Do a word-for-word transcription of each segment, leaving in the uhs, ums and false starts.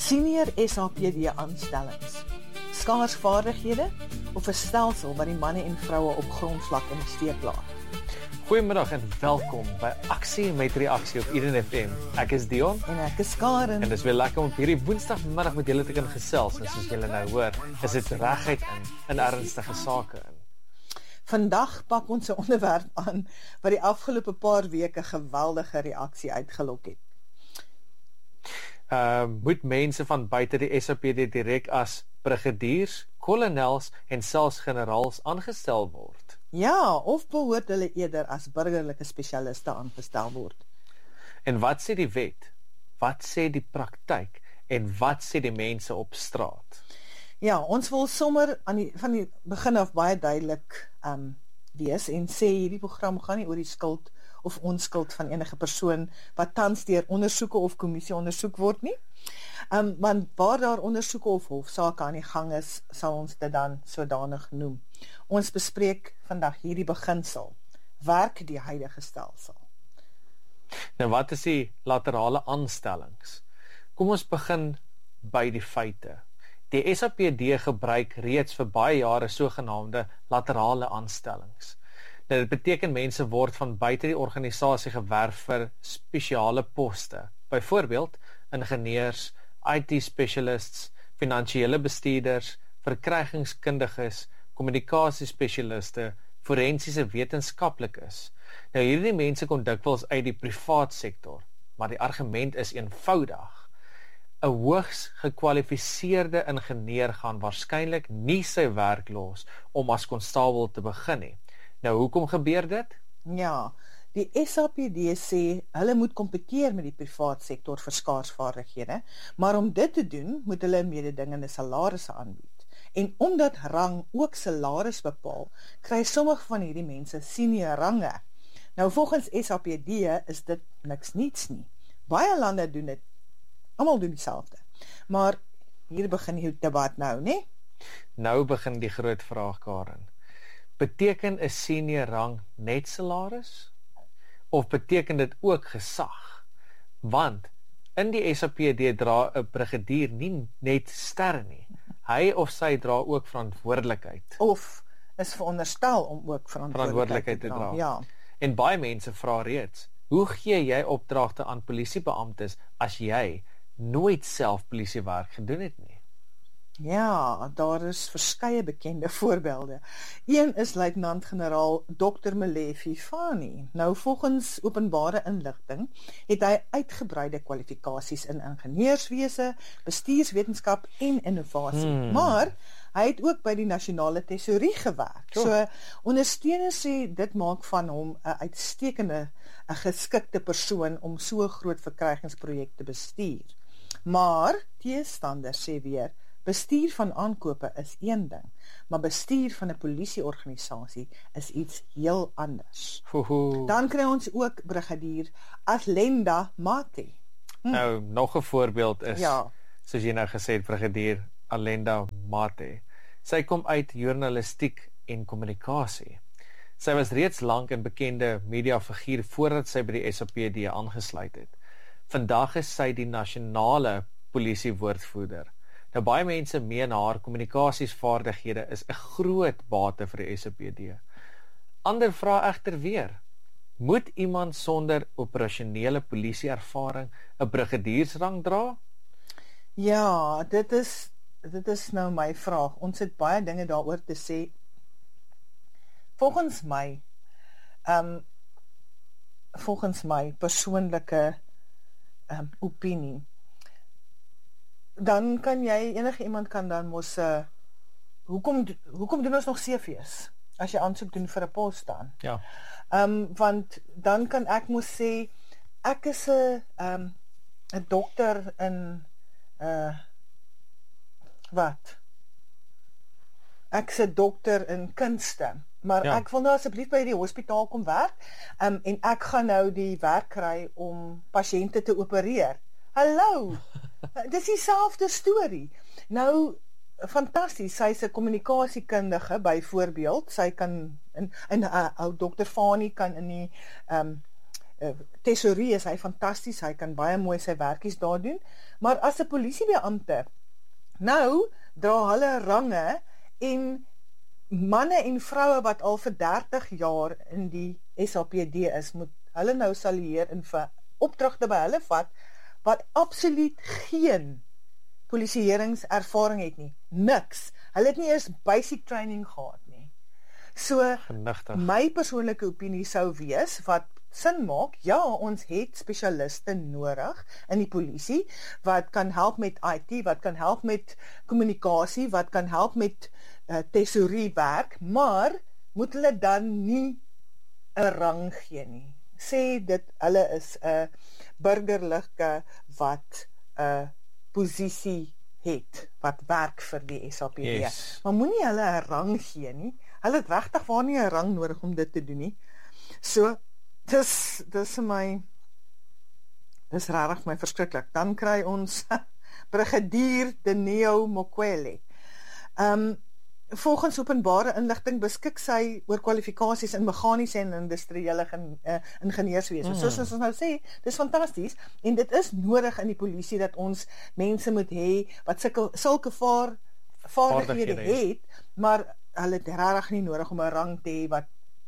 Senior S H P D aanstellings, skaars vaardighede of 'n stelsel wat die manne en vroue op grondvlak in die steek laat? Goeiemiddag en welkom by Aksie met Reaksie op Eden F M. Ek is Dion En ek is Karen. en dit is weer lekker om op hierdie woensdagmiddag met julle te kan gesels. En soos julle nou hoor, is dit reguit in, in ernstige sake in. Vandag pak ons 'n onderwerp aan wat die afgelope paar weke geweldige reaksie uitgelok het. Uh, moet mense van buite die S H P D direk as brigadiers, kolonels en selfs generaals aangestel word? Ja, of behoort hulle eerder as burgerlike spesialiste aangestel word? En wat sê die wet? Wat sê die praktyk? En wat sê die mense op straat? Ja, ons wil sommer aan die, van die begin af baie duidelik um, wees en sê hierdie program gaan nie oor die skuld of onskuld van enige persoon wat tans deur ondersoeke of kommissie ondersoek word nie. Um, want waar daar ondersoeke of hofsaake aan die gang is, sal ons dit dan sodanig noem. Ons bespreek vandag hierdie beginsel. Werk die huidige stelsel? Nou wat is die laterale aanstellings? Kom ons begin by die feite. Die S H P D gebruik reeds vir baie jare sogenaamde laterale aanstellings. Nou, dit beteken mense word van buite die organisasie gewerf vir spesiale poste. Byvoorbeeld ingenieurs, I T specialists, finansiële bestuurders, verkrygingskundiges, kommunikasiespesialiste, forensiese wetenskaplikes. Nou hierdie mense kom dikwels uit die privaat sektor, maar die argument is eenvoudig. 'n hoogs gekwalifiseerde ingenieur gaan waarskynlik nie sy werk los om as konstabel te begin nie. Nou, hoekom gebeur dit? Ja, die S H P D sê hulle moet kompeteer met die privaat sektor vir skaarsvaardighede, maar om dit te doen, moet hulle mededingende salarisse aanbied. En omdat rang ook salaris bepaal, kry sommige van hierdie mense senior range. Nou, volgens S H P D is dit niks niets nie. Baie lande doen dit, almal doen dieselfde. Maar hier begin die debat nou, né? Nou begin die groot vraag, Karen. Beteken 'n senior rang net salaris? Of beteken dit ook gesag? Want in die S H P D dra 'n brigadier nie net ster nie. Hy of sy dra ook verantwoordelikheid. Of is veronderstel om ook verantwoordelikheid te dra. Ja. En baie mense vra reeds, hoe gee jy opdragte aan polisiebeamptes as jy nooit self polisiewerk gedoen het nie? Ja, daar is verskeie bekende voorbeelde. Een is luitenant-generaal dokter Molefe Fani. Nou, volgens openbare inligting het hy uitgebreide kwalifikasies in ingenieurswese, bestuurswetenskap en innovasie. Hmm. Maar hy het ook by die nasionale tesourie gewerk. Cool. So, ondersteuners sê dit maak van hom 'n uitstekende, 'n geskikte persoon om so 'n groot verkrygingsprojek te bestuur. Maar teestanders sê weer, bestuur van aankope is een ding, maar bestuur van 'n polisieorganisasie is iets heel anders. Hoho. Dan kry ons ook brigadier Alenda Mate. Hm. Nou, nog 'n voorbeeld is, ja. soos jy nou gesê het, brigadier Alenda Mate. Sy kom uit journalistiek en kommunikasie. Sy was reeds lank 'n bekende mediafiguur voordat sy by die S H P D aangesluit het. Vandag is sy die nasionale polisiewoordvoerder. Nou, baie mense meen haar kommunikasiesvaardighede is 'n groot bate vir die S H P D. Ander vra egter weer, moet iemand sonder operasionele polisieervaring 'n brigadiersrang dra? Ja, dit is dit is nou my vraag. Ons het baie dinge daaroor te sê. Volgens my, um, volgens my persoonlike um, opinie, dan kan jy, enige iemand kan dan mos, uh, hoekom, hoekom doen ons nog C V's, as jy aansoek doen vir 'n pos dan? Ja. Um, want dan kan ek mos sê, ek is 'n um, 'n dokter in, uh, wat? Ek is 'n dokter in kunste, maar ja. Ek wil nou asseblief by die hospitaal kom werk, um, en ek gaan nou die werk kry om pasiënte te opereer. Hallo! Dis dieselfde storie. Nou, fantasties, sy is 'n kommunikasiekundige byvoorbeeld, sy kan, en, en uh, ou dokter Fani kan in die um, uh, tesourie is hy fantasties, hy kan baie mooi sy werkies daar doen, maar as 'n polisiebeampte, nou dra hulle range en manne en vroue wat al vir dertig jaar in die S A P D is, moet hulle nou salueer en vir opdragte by hulle vat, wat absoluut geen polisieeringservaring het nie. Niks. Hulle het nie eers basic training gehad nie. So, Genigtig. my persoonlike opinie sou wees, wat sin maak, ja, ons het spesialiste nodig in die polisie, wat kan help met I T, wat kan help met kommunikasie, wat kan help met uh, tesouriewerk, maar moet hulle dan nie 'n rang gee nie. Sê dit, hulle is 'n burgerlike wat 'n posisie het, wat werk vir die S A P D. Yes. Maar moenie hulle 'n rang gee nie. Hulle het regtig waar nie 'n rang nodig om dit te doen nie. So, dis, dis my, dis regtig my verskriklik. Dan kry ons Brigadier Dineo Mokwele. Um, volgens openbare inligting beskik sy oor kwalifikasies in meganiese en industriële gen, uh, ingenieurswese. Mm. Soos ons nou sê, dis fantasties, en dit is nodig in die polisie dat ons mense moet hê wat sulke, sulke vaar, vaardighede het, maar hulle het regtig nie nodig om 'n rang te hê wat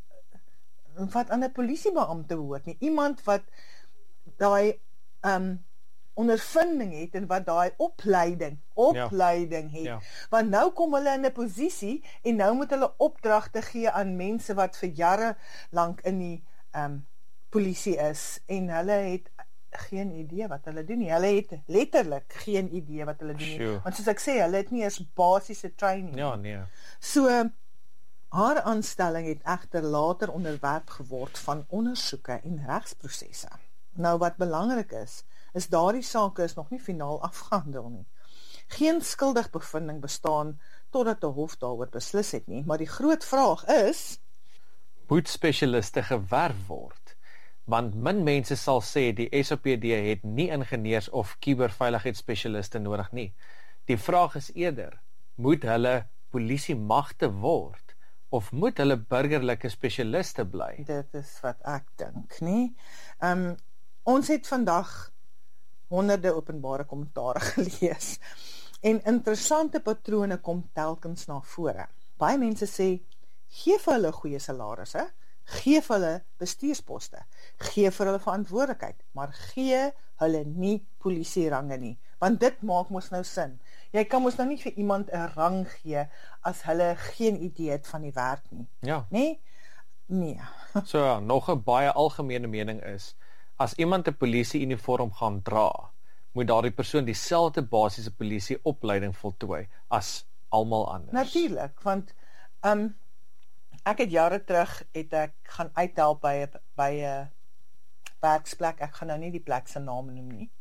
wat aan 'n polisiebeampte behoort nie. Iemand wat daai um, ondervinding het en wat daai opleiding, opleiding ja. het. Ja. Want nou kom hulle in 'n posisie en nou moet hulle opdragte gee aan mense wat vir jare lank in die um, polisie is en hulle het geen idee wat hulle doen nie. Hulle het letterlik geen idee wat hulle doen nie. Sure. Want soos ek sê, hulle het nie eers basiese training. Ja, nee. So, haar aanstelling het egter later onderwerp geword van ondersoeke en regsprosesse. Nou wat belangrik is, is daardie sake is nog nie finaal afgehandel nie. Geen skuldigbevinding bestaan totdat 'n hof daaroor beslis het nie, maar die groot vraag is, moet spesialiste gewerf word? Want min mense sal sê die S A P D het nie ingenieurs of kuberveiligheidsspesialiste nodig nie. Die vraag is eerder, moet hulle polisiemagte word of moet hulle burgerlike spesialiste bly? Dit is wat ek dink, nie? Um, ons het vandag honderde openbare kommentare gelees en interessante patrone kom telkens na vore. Baie mense sê, gee vir hulle goeie salarisse, gee vir hulle bestuursposte, gee vir hulle verantwoordelikheid, maar gee hulle nie polisierange nie, want dit maak mos nou sin. Jy kan mos nou nie vir iemand 'n rang gee as hulle geen idee het van die werk nie. Ja. Nee? Nee. So ja, nog 'n baie algemene mening is, as iemand 'n polisieuniform gaan dra, moet daardie persoon dieselfde basiese polisieopleiding voltooi as almal anders. Natuurlik, want um, ek het jare terug het ek gaan uithelp by 'n by 'n werksplek. Ek gaan nou nie die plek se naam noem nie.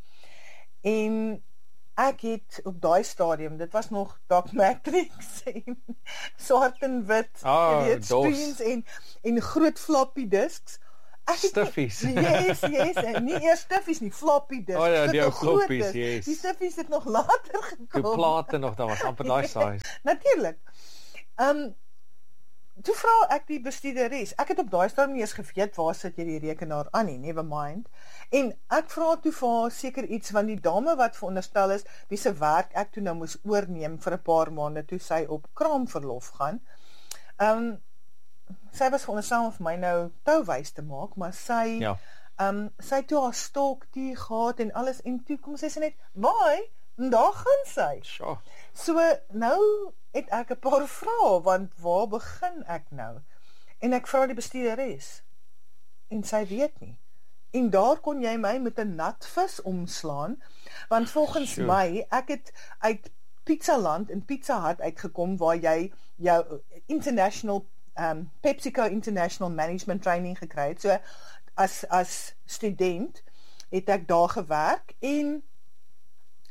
En ek het op daai stadium, dit was nog Doc Matrix en swart en wit, oh, weet, screens en en groot floppy disks. Stiffies. Yes, yes, en nie eers stiffies nie, floppy disks. Oh ja, die ou floppies, yes. Die stiffies het nog later gekom. Die plate nog, dat was amper daai size. Natuurlik. Um, toe vra ek die bestuurderes, ek het op daai stadium nie eens geweet waar sit jy die rekenaar aan nie, never mind. En ek vra toe vir haar seker iets, van die dame wat veronderstel is, wie se werk ek toe nou moes oorneem vir 'n paar maande, toe sy op kraamverlof gaan. Um, sy was veronderstel om vir my nou touwys te maak, maar sy, ja. um, sy toe haar stok die gehad en alles, en toe kom sy sê net, waai, en daar gaan sy. Sure. So, nou het ek 'n paar vrae, want waar begin ek nou? En ek vra die bestuurderes, en sy weet nie. En daar kon jy my met 'n natvis omslaan, want volgens sure. my, ek het uit Pizzaland en Pizza Hut uitgekom, waar jy jou international, um, PepsiCo International Management Training gekry het. So, as, as student het ek daar gewerk, en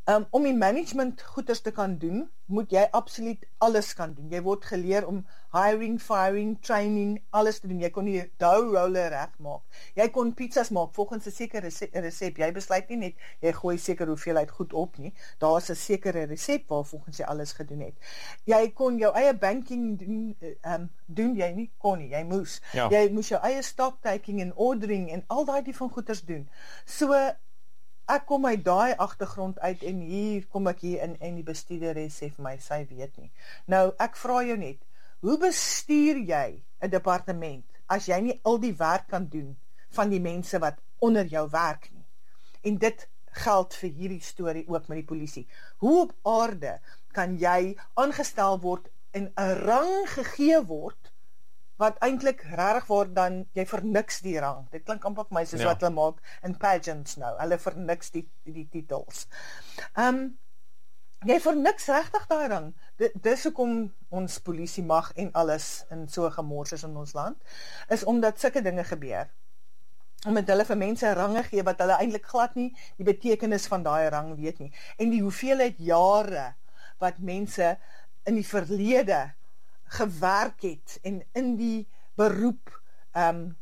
Um, om die management goeders te kan doen, moet jy absoluut alles kan doen. Jy word geleer om hiring, firing, training, alles te doen. Jy kon die dough roller reg maak. Jy kon pizzas maak volgens 'n sekere resep. Jy besluit nie net, jy gooi seker hoeveelheid goed op nie. Daar is 'n sekere resep waar volgens jy alles gedoen het. Jy kon jou eie banking doen, um, doen jy nie, kon nie, jy moes. Ja. Jy moes jou eie stock taking en ordering en al daai die van goeders doen. So, ek kom uit daai agtergrond uit en hier kom ek hier in en die bestuurder sê vir my, sy weet nie. Nou, ek vra jou net, hoe bestuur jy 'n departement as jy nie al die werk kan doen van die mense wat onder jou werk nie? En dit geld vir hierdie storie ook met die polisie. Hoe op aarde kan jy aangestel word en 'n rang gegee word wat eintlik regtig word dan, jy verniks die rang. Dit klink amper vir my soos ja. wat hulle maak in pageants nou. Hulle verniks die, die titels. Um, jy verniks regtig daai rang. D dis hoekom ons polisie mag en alles in so gemors is in ons land, is omdat sulke dinge gebeur. Omdat hulle vir mense range gee wat hulle eintlik glad nie die betekenis van daai rang weet nie. En die hoeveelheid jare wat mense in die verlede gewerk het en in die beroep um,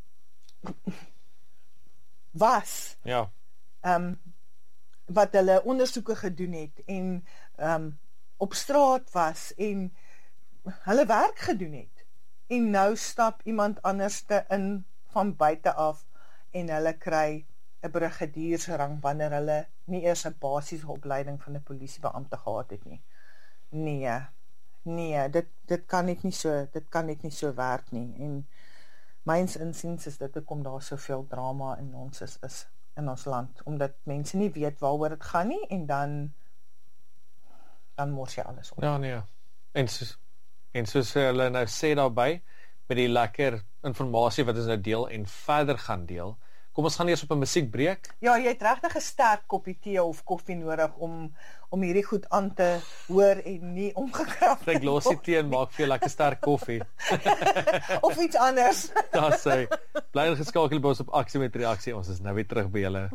was ja. um, wat hulle ondersoeke gedoen het en um, op straat was en hulle werk gedoen het en nou stap iemand anderste in van buite af en hulle kry 'n brigadiersrang wanneer hulle nie eers 'n basiese opleiding van 'n polisiebeampte gehad het nie. Nee. Nee, dit dit kan net nie so, dit kan net nie so werk nie. En myns insiens is dit hoekom daar soveel drama in ons is, is in ons land, omdat mense nie weet waaroor dit gaan nie en dan dan mors jy alles op. Ja, nee. En soos en soos hulle nou sê daarby met die lekker inligting wat ons nou deel en verder gaan deel. Kom ons gaan eers op 'n musiekbreek. Ja, jy het regtig 'n sterk koppie tee of koffie nodig om om hierdie goed aan te hoor en nie omgekrap te word. Ek los die tee en maak vir jou lekker sterk koffie. Of iets anders. Daar sê, bly geskakel by ons op Aksie met Reaksie. Ons is nou weer terug by julle.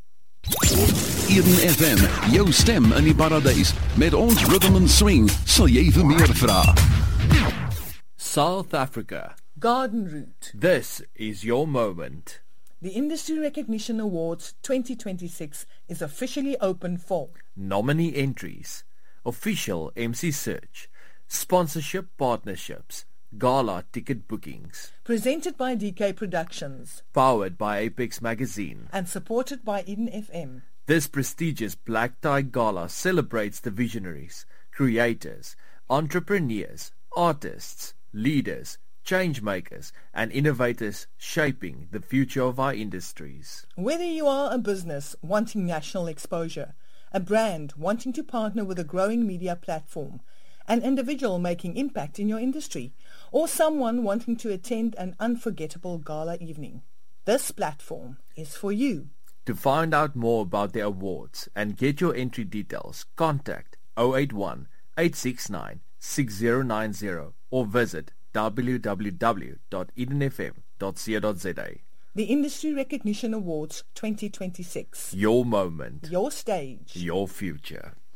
Eden F M, jou stem in die paradys. Met ons rhythm and swing, sal jy vir meer vra. South Africa. Garden Route. This is your moment. The Industry Recognition Awards twenty twenty-six is officially open for nominee entries, official M C search, sponsorship partnerships, gala ticket bookings. Presented by D K Productions. Powered by Apex Magazine. And supported by Eden F M. This prestigious Black Tie Gala celebrates the visionaries, creators, entrepreneurs, artists, leaders, change makers and innovators shaping the future of our industries. Whether you are a business wanting national exposure, a brand wanting to partner with a growing media platform, an individual making impact in your industry, or someone wanting to attend an unforgettable gala evening, this platform is for you. To find out more about the awards and get your entry details, contact zero eight one, eight six nine, six zero nine zero or visit w w w dot eden f m dot co dot z a. The Industry Recognition Awards twenty twenty-six. Your moment. Your stage. Your future.